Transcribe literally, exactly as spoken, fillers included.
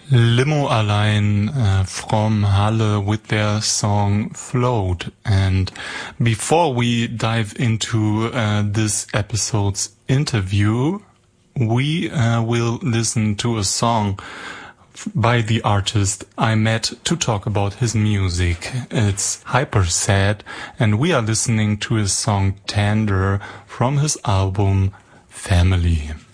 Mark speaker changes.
Speaker 1: Limo Allein uh, from Halle with their song Float. And before we dive into uh, this episode's interview, we uh, will listen to a song by the artist I met to talk about his music. It's Hyper Sad, and we are listening to his song Tender from his album Family.